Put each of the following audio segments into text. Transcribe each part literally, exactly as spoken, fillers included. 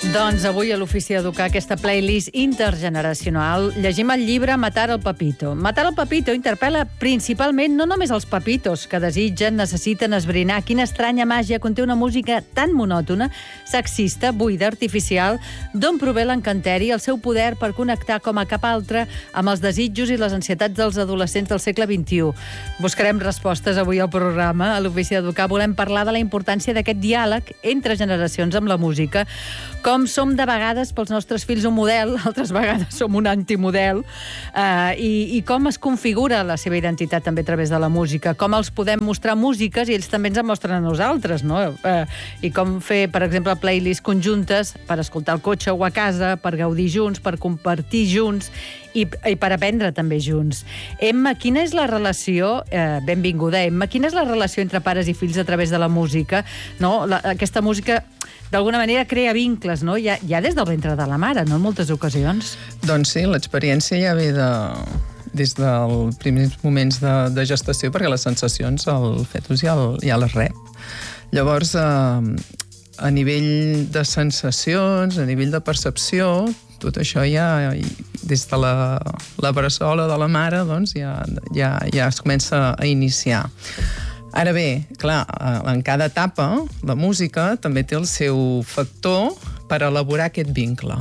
Doncs avui a l'Ofici d'Educar, aquesta playlist intergeneracional, llegim el llibre Matar el Pepito. Matar el Pepito interpel·la principalment no només els pepitos que desitgen, necessiten esbrinar quina estranya màgia conté una música tan monòtona, sexista, buida, artificial, d'on prové l'encanteri, el seu poder per connectar com a cap altre amb els desitjos i les ansietats dels adolescents del segle vint-i-u. Buscarem respostes avui al programa. A l'Ofici d'Educar volem parlar de la importància d'aquest diàleg entre generacions amb la música, com som de vegades pels nostres fills un model, altres vegades som un antimodel, eh, i, i com es configura la seva identitat també a través de la música, com els podem mostrar músiques i ells també ens en mostren a nosaltres, no? Eh, I com fer, per exemple, playlists conjuntes per escoltar al cotxe o a casa, per gaudir junts, per compartir junts i, i per aprendre també junts. Emma, quina és la relació, eh, benvinguda Emma, quina és la relació entre pares i fills a través de la música? No? La, aquesta música d'alguna manera crea vincles, no? Ja, ja des del ventre de la mare, no? En moltes ocasions. Doncs sí, l'experiència ja ve de, des dels primers moments de, de gestació, perquè les sensacions el fetus ja, el, ja les rep. Llavors, eh, a nivell de sensacions, a nivell de percepció, tot això ja, des de la, la bressola de la mare, doncs ja, ja, ja es comença a iniciar. Ara bé, clar, en cada etapa, la música també té el seu factor per elaborar aquest vincle.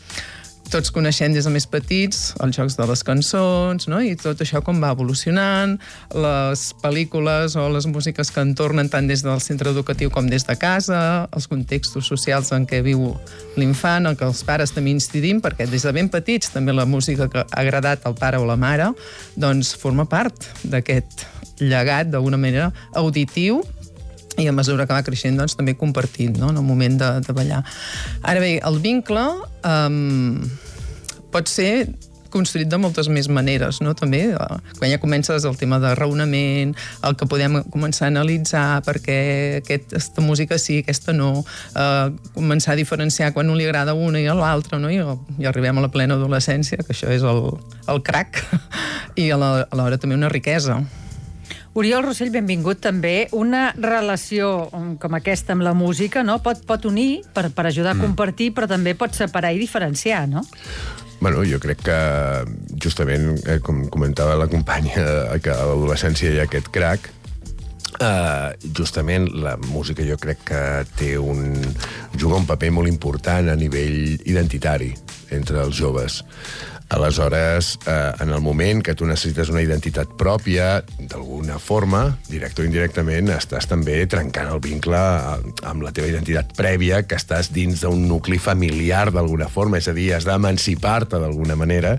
Tots coneixem des de més petits els jocs de les cançons, no? I tot això com va evolucionant, les pel·lícules o les músiques que entornen tant des del centre educatiu com des de casa, els contextos socials en què viu l'infant, en què els pares també incidim, perquè des de ben petits també la música que ha agradat al pare o la mare, doncs forma part d'aquest llegat d'alguna manera auditiu i a mesura que va creixent doncs també compartit, no? En el moment de, de ballar. Ara bé, el vincle um, pot ser construït de moltes més maneres, no? També, quan ja comences el tema de raonament, el que podem començar a analitzar perquè aquesta música sí, aquesta no, uh, començar a diferenciar quan un li agrada una i a l'altra, no? I, i arribem a la plena adolescència, que això és el, el crac, i alhora també una riquesa. Oriol Rossell, benvingut també. Una relació com aquesta amb la música, no? Pot, pot unir per, per ajudar a compartir, però també pot separar i diferenciar, no? Bueno, jo crec que justament, eh, com comentava la companya, que a l'adolescència hi ha aquest crac, eh, justament la música jo crec que té un, juga un paper molt important a nivell identitari entre els joves. Aleshores, eh, en el moment que tu necessites una identitat pròpia, d'alguna forma, directe o indirectament, estàs també trencant el vincle amb la teva identitat prèvia, que estàs dins d'un nucli familiar d'alguna forma, és a dir, has d'emancipar-te d'alguna manera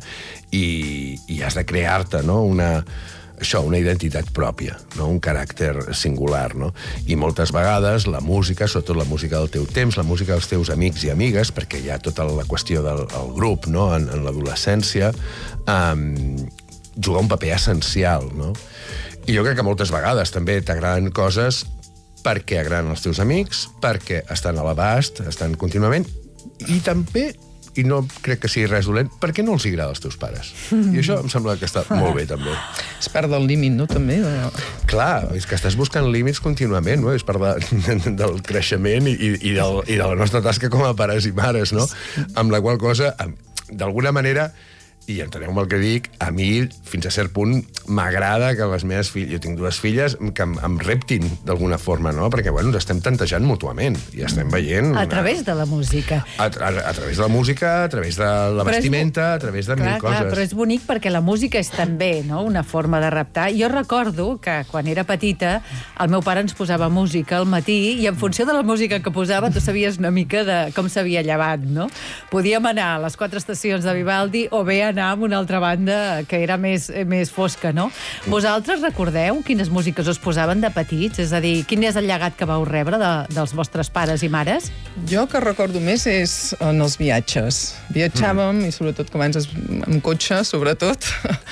i, i has de crear-te, no?, una... això, una identitat pròpia, no? Un caràcter singular, no? I moltes vegades la música, sobretot la música del teu temps, la música dels teus amics i amigues, perquè hi ha tota la qüestió del el grup, no?, en, en l'adolescència, um, juga un paper essencial, no? I jo crec que moltes vegades també t'agraden coses perquè agraden els teus amics, perquè estan a l'abast, estan contínuament, i també... i no crec que sigui res dolent, per què no els agrada als teus pares? I això em sembla que està molt bé, també. És part del límit, no?, també? Clar, és que estàs buscant límits contínuament, no? És part de, del creixement i, i, del, i de la nostra tasca com a pares i mares, no? Amb la qual cosa, d'alguna manera, i enteneu-me el que dic, a mi, fins a cert punt, m'agrada que les meves filles... Jo tinc dues filles que em, em reptin d'alguna forma, no? Perquè, bueno, ens estem tantejant mútuament i estem veient... A través de la música. A, a, a través de la música, a través de la però vestimenta, és... a través de clar, mil coses. Clar, però és bonic perquè la música és també, no?, una forma de reptar. Jo recordo que quan era petita el meu pare ens posava música al matí i en funció de la música que posava tu sabies una mica de com s'havia llevat, no? Podíem anar a les quatre estacions de Vivaldi o bé anar a una altra banda que era més, més fosca, no? Vosaltres recordeu quines músiques us posaven de petits? És a dir, quin és el llegat que vau rebre de, dels vostres pares i mares? Jo que recordo més és en els viatges. Viatjàvem, mm. i sobretot que abans amb cotxe, sobretot,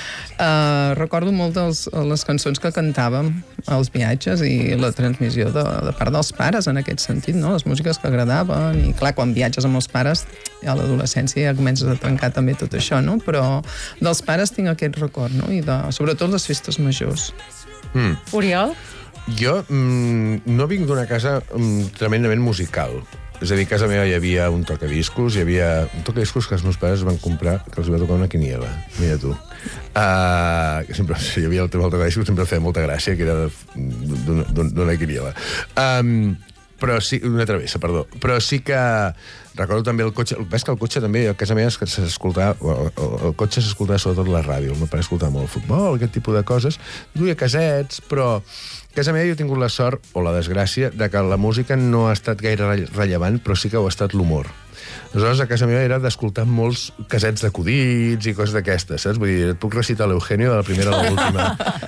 uh, recordo molt dels, les cançons que cantàvem als viatges i la transmissió de, de part dels pares en aquest sentit, no? Les músiques que agradaven, i clar, quan viatges amb els pares a l'adolescència ja comences a trencar també tot això, no? Però dels pares tinc aquest record, no? I de, sobretot les festes majors. Mm. Oriol? Jo mm, no vinc d'una casa mm, tremendament musical. És a dir, a casa meva hi havia un tocadiscos, hi havia un tocadiscos que els meus pares van comprar, que els va tocar una quiniela, mira tu. Uh, que sempre, hi havia el tema del tocadiscos, sempre feia molta gràcia, que era d'una quiniela. Um, però sí, una travessa, perdó. Però sí que recordo també el cotxe. El que és que el cotxe també, a casa meva s'escoltava, el cotxe s'escoltava sobretot la ràdio. El meu pare escoltava molt el futbol, aquest tipus de coses. Duia casets, però a casa meva jo he tingut la sort, o la desgràcia, de que la música no ha estat gaire rellevant, però sí que ho ha estat l'humor. Aleshores, a casa meva era d'escoltar molts casets d'acudits i coses d'aquestes, saps? Vull dir, et puc recitar l'Eugenio de la primera a l'última.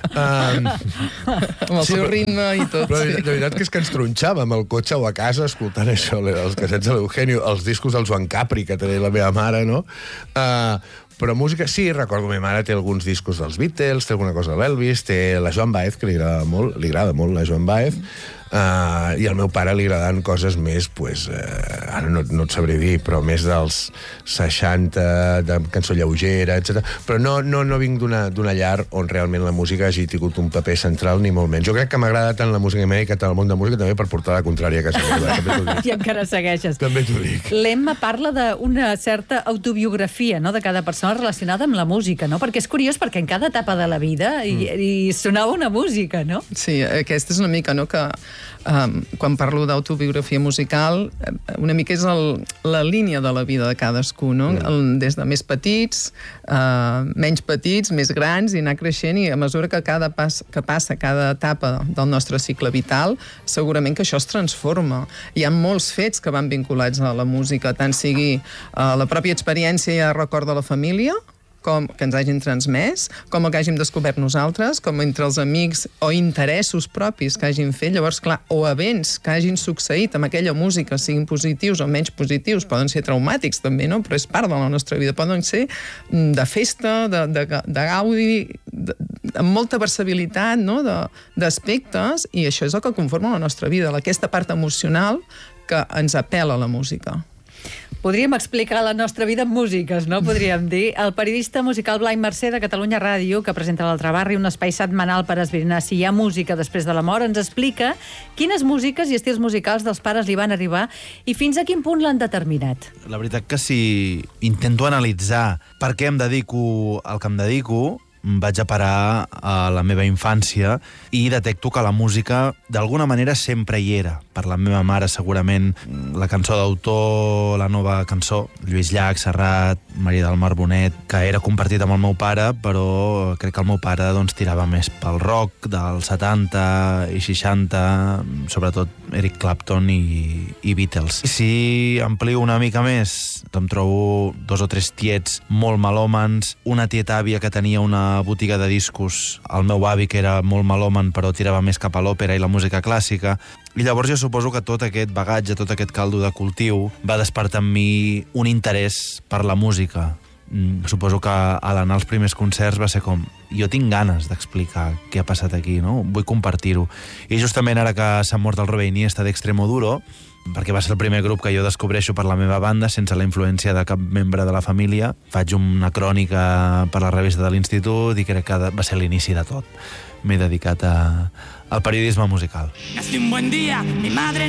Um, amb el sí, seu però, ritme i tot. Però sí. de veritat que és que ens tronxàvem al cotxe o a casa escoltant això, els casets de l'Eugenio, els discos del Joan Capri, que tenia la meva mare, no? Uh, però música, sí, recordo, la meva mare té alguns discos dels Beatles, té alguna cosa de l'Elvis, té la Joan Baez, que li agrada molt, li agrada molt la Joan Baez, Uh, i al meu pare li agraden coses més, pues, uh, ara no, no et sabré dir, però més dels seixanta, de cançó lleugera, etcètera. Però no, no, no vinc d'una llar on realment la música hagi tingut un paper central, ni molt menys. Jo crec que m'agrada tant la música amèrica, tant el món de música, també per portar la contrària a casa meva. I encara segueixes. També t'ho dic. L'Emma parla d'una certa autobiografia, no?, de cada persona relacionada amb la música, no? Perquè és curiós, perquè en cada etapa de la vida hi, mm. hi sonava una música, no? Sí, aquesta és una mica, no?, que Um, quan parlo d'autobiografia musical, una mica és el, la línia de la vida de cadascú, no? Mm. El, des de més petits, uh, menys petits, més grans, i anar creixent, i a mesura que cada pas, que passa cada etapa del nostre cicle vital, segurament que això es transforma. Hi ha molts fets que van vinculats a la música, tant sigui uh, la pròpia experiència i el record de la família, com que ens hagin transmès, com el que hàgim descobert nosaltres, com entre els amics o interessos propis que hagin fet. Llavors, clar, o events que hagin succeït amb aquella música, siguin positius o menys positius, poden ser traumàtics també, no? Però és part de la nostra vida. Poden ser de festa, de, de, de gaudi, de, amb molta versatilitat, no?, d'aspectes, i això és el que conforma la nostra vida, aquesta part emocional que ens apel·la a la música. Podríem explicar la nostra vida amb músiques, no? Podríem dir. El periodista musical Blai Mercè de Catalunya Ràdio, que presenta l'Altre Barri, un espai setmanal per esbrinar si hi ha música després de la mort, ens explica quines músiques i estils musicals dels pares li van arribar i fins a quin punt l'han determinat. La veritat que si intento analitzar per què em dedico al que em dedico, vaig a parar a la meva infància i detecto que la música d'alguna manera sempre hi era. Per la meva mare, segurament, la cançó d'autor, la nova cançó, Lluís Llach, Serrat, Maria del Mar Bonet, que era compartit amb el meu pare, però crec que el meu pare doncs, tirava més pel rock dels setanta i seixanta, sobretot Eric Clapton i, i Beatles. Si amplio una mica més, em trobo dos o tres tiets molt melòmens, una tieta àvia que tenia una botiga de discos, el meu avi que era molt melòman però tirava més cap a l'òpera i la música clàssica, i llavors jo suposo que tot aquest bagatge, tot aquest caldo de cultiu va despertar en mi un interès per la música. Mm, suposo que a l'anar als primers concerts va ser com, jo tinc ganes d'explicar què ha passat aquí, no? Vull compartir-ho. I justament ara que s'ha mort el Robert Iniesta d'Extremoduro, perquè va ser el primer grup que jo descobreixo per la meva banda, sense la influència de cap membre de la família. Faig una crònica per la revista de l'institut i crec que va ser l'inici de tot. M'he dedicat a, al periodisme musical. Hace un buen día, mi madre